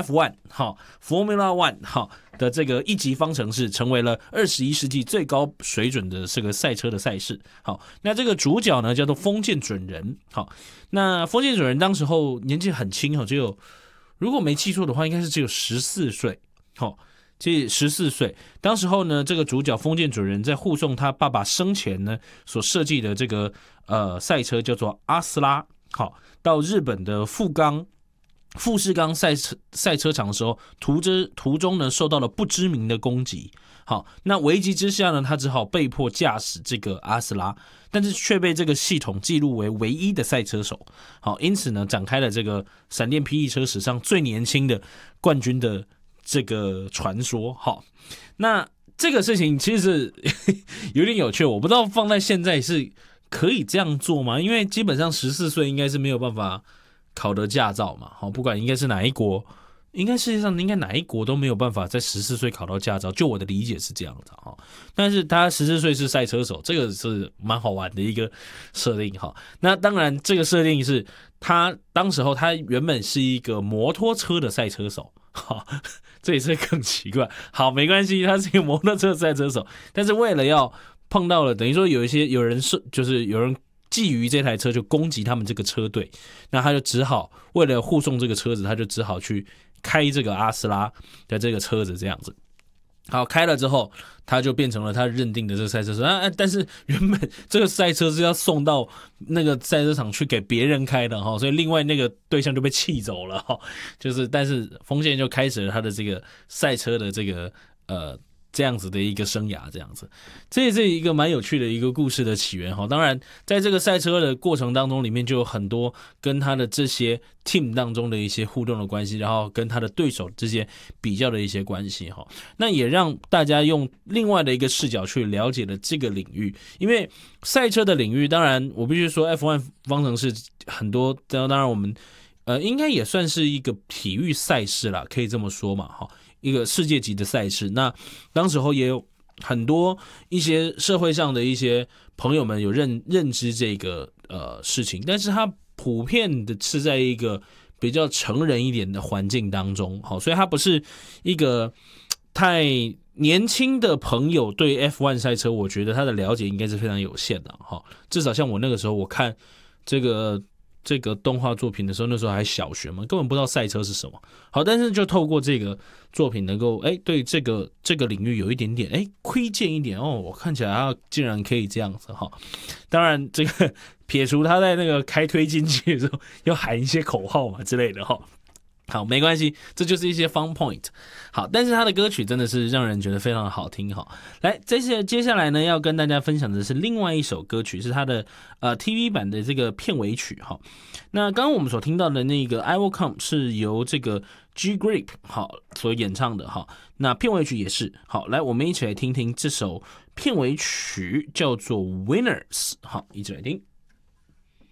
F1 好 Formula One 好的这个一级方程式，成为了21世纪最高水准的这个赛车的赛事。好，那这个主角呢叫做封建准人。好，那封建准人当时候年纪很轻，只有如果没记错的话，应该是只有14岁。好，这14岁，当时候呢，这个主角封建准人在护送他爸爸生前呢所设计的这个赛车叫做阿斯拉。好，到日本的富士冈赛车场的时候，途中呢受到了不知名的攻击。好，那危急之下呢，他只好被迫驾驶这个阿斯拉，但是却被这个系统记录为唯一的赛车手。好，因此呢，展开了这个闪电霹雳车史上最年轻的冠军的这个传说。好，那这个事情其实是有点有趣，我不知道放在现在是可以这样做吗？因为基本上14岁应该是没有办法考得驾照嘛，不管应该是哪一国，应该世界上应该哪一国都没有办法在14岁考到驾照，就我的理解是这样的。但是他14岁是赛车手，这个是蛮好玩的一个设定。那当然这个设定是他当时候他原本是一个摩托车的赛车手，这也是更奇怪。好，没关系，他是一个摩托车的赛车手，但是为了要碰到了，等于说有人就是有人觊觎这台车，就攻击他们这个车队，那他就只好为了护送这个车子，他就只好去开这个阿斯拉的这个车子这样子。好，开了之后，他就变成了他认定的这个赛车手。但是原本这个赛车是要送到那个赛车场去给别人开的，所以另外那个对象就被气走了。但是锋线就开始了他的这个赛车的这个这样子的一个生涯，这样子，这也是一个蛮有趣的一个故事的起源。当然在这个赛车的过程当中里面就有很多跟他的这些 team 当中的一些互动的关系，然后跟他的对手之间比较的一些关系。那也让大家用另外的一个视角去了解了这个领域。因为赛车的领域，当然我必须说 F1 方程式很多，当然我们应该也算是一个体育赛事啦，可以这么说嘛。一个世界级的赛事，那当时候也有很多一些社会上的一些朋友们有认知这个事情，但是它普遍的是在一个比较成人一点的环境当中。所以它不是一个太年轻的朋友对 F1 赛车，我觉得他的了解应该是非常有限的。至少像我那个时候，我看这个动画作品的时候，那时候还小学嘛，根本不知道赛车是什么。好，但是就透过这个作品能够对这个领域有一点点窥见一点我看起来他竟然可以这样子。当然这个撇除他在那个开推进器的时候要喊一些口号嘛之类的。好，没关系，这就是一些 fun point。好，但是他的歌曲真的是让人觉得非常的好听。来，接下来呢，要跟大家分享的是另外一首歌曲，是他的TV 版的这个片尾曲。那刚刚我们所听到的那个 I Will Come 是由这个 G Grip 所演唱的。那片尾曲也是。好，来，我们一起来听听这首片尾曲，叫做 Winners。好，一起来听。